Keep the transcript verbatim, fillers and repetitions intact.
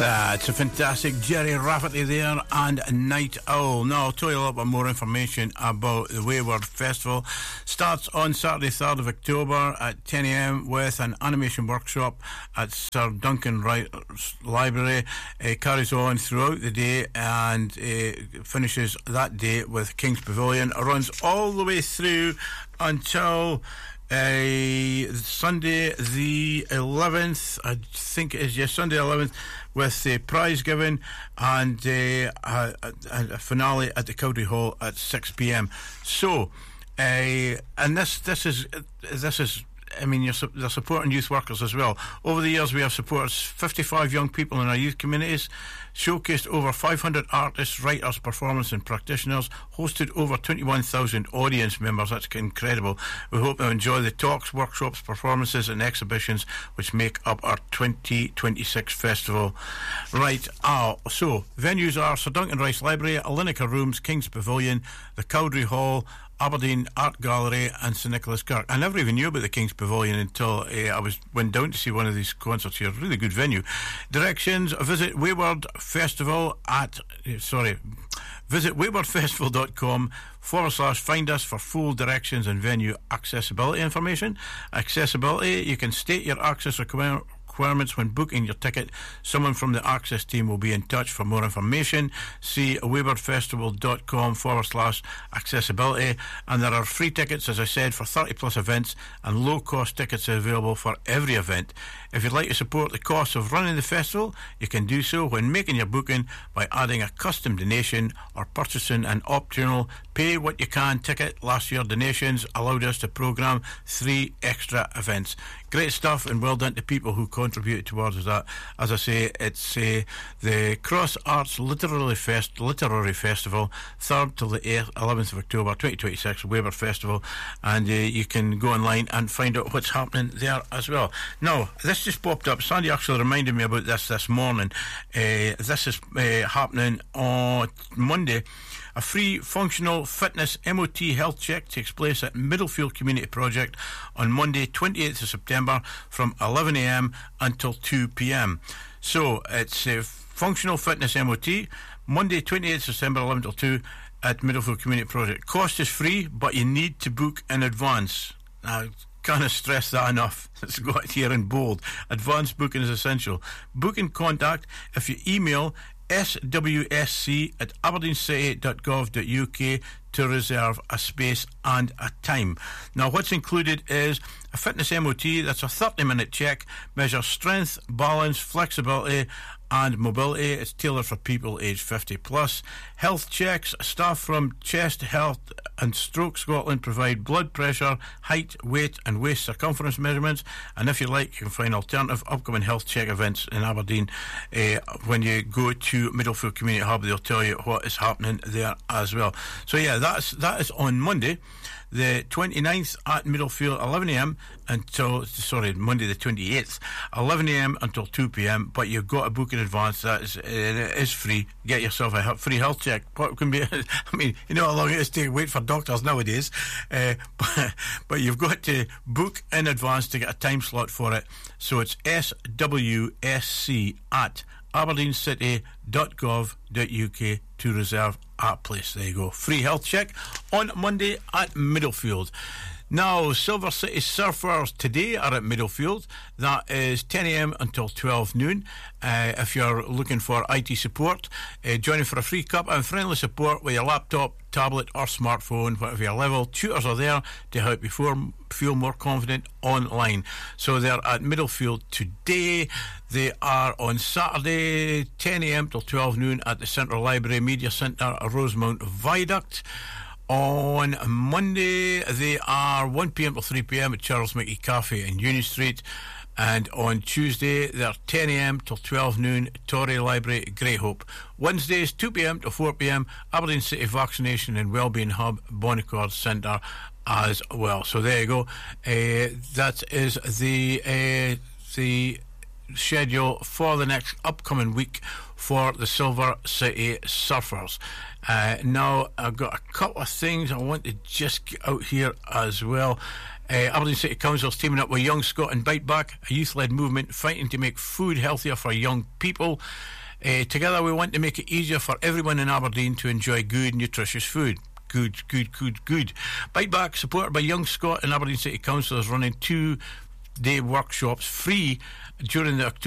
That's a fantastic Jerry Rafferty there and Night Owl. Now I'll tell you a little bit more information about the Wayward Festival. Starts on Saturday third of October at ten a m with an animation workshop at Sir Duncan Wright's Library. It carries on throughout the day and uh, finishes that day with King's Pavilion. It runs all the way through until Uh, Sunday the eleventh, I think it is, yes, Sunday eleventh, with the prize giving and uh, a, a, a finale at the Cowdrey Hall at six p m. So, uh, and this this is this is. I mean, you're, they're supporting youth workers as well. Over the years, we have supported fifty-five young people in our youth communities, showcased over five hundred artists, writers, performers and practitioners, hosted over twenty-one thousand audience members. That's incredible. We hope you enjoy the talks, workshops, performances and exhibitions which make up our twenty twenty-six festival. Right, ah, so venues are Sir Duncan Rice Library, Lineker Rooms, King's Pavilion, the Cowdrey Hall, Aberdeen Art Gallery and St Nicholas Kirk. I never even knew about the King's Pavilion until uh, I was went down to see one of these concerts here. Really good venue. Directions: visit Wayward Festival at uh, sorry visit waywardfestival.com forward slash find us for full directions and venue accessibility information. Accessibility: you can state your access requirement requirements when booking your ticket. Someone from the Access team will be in touch for more information. See waywardfestival.com forward slash accessibility. And there are free tickets, as I said, for thirty plus events, and low cost tickets are available for every event. If you'd like to support the costs of running the festival, you can do so when making your booking by adding a custom donation or purchasing an optional pay what you can ticket. Last year donations allowed us to programme three extra events. Great stuff, and well done to people who contributed towards that. As I say, it's uh, the Cross Arts Literary Fest Literary Festival, third till the eleventh of October twenty twenty-six, Wayward Festival, and uh, you can go online and find out what's happening there as well. Now, this just popped up. Sandy actually reminded me about this this morning. Uh, this is uh, happening on Monday. A free functional fitness M O T health check takes place at Middlefield Community Project on Monday twenty-eighth of September from eleven a m until two p m. So it's a functional fitness M O T, Monday twenty-eighth of September eleven till two at Middlefield Community Project. Cost is free, but you need to book in advance. Now, can't stress that enough. It's got here in bold. Advance booking is essential. Booking contact if you email S W S C at aberdeenscity dot gov dot U K to reserve a space and a time. Now, what's included is a fitness M O T. That's a thirty minute check, measures strength, balance, flexibility and mobility. It's tailored for people aged fifty plus. Health checks: staff from Chest Health and Stroke Scotland provide blood pressure, height, weight and waist circumference measurements. And if you like, you can find alternative upcoming health check events in Aberdeen. Uh, when you go to Middlefield Community Hub, they'll tell you what is happening there as well. So yeah, that's that is on Monday the twenty-ninth at Middlefield, eleven a m until, sorry, Monday the twenty-eighth, eleven a m until two p m. But you've got to book in advance. That is, it is free. Get yourself a free health check. What can be, I mean, you know how long it is to wait for doctors nowadays. Uh, but, but you've got to book in advance to get a time slot for it. So it's S W S C at aberdeenscity dot gov dot U K to reserve a place. There you go. Free health check on Monday at Middlefield. Now, Silver City Surfers today are at Middlefield. That is ten a m until twelve noon. Uh, if you're looking for I T support, uh, joining for a free cup and friendly support with your laptop, tablet or smartphone, whatever your level. Tutors are there to help you form, feel more confident online. So they're at Middlefield today. They are on Saturday, ten a m till twelve noon at the Central Library Media Centre, Rosemount Viaduct. On Monday, they are one p m till three p m at Charles Mickey Cafe in Union Street. And on Tuesday, they're ten a m till twelve noon, Torrey Library, Greyhope. Wednesdays, two p m to four p m, Aberdeen City Vaccination and Wellbeing Hub, Bonnicord Centre as well. So there you go. Uh, that is the uh, the schedule for the next upcoming week for the Silver City Surfers. Uh, now, I've got a couple of things I want to just get out here as well. Uh, Aberdeen City Council is teaming up with Young Scot and Bite Back, a youth-led movement fighting to make food healthier for young people. Uh, together we want to make it easier for everyone in Aberdeen to enjoy good, nutritious food. Good, good, good, good. Bite Back, supported by Young Scot and Aberdeen City Council, is running two-day workshops free during the October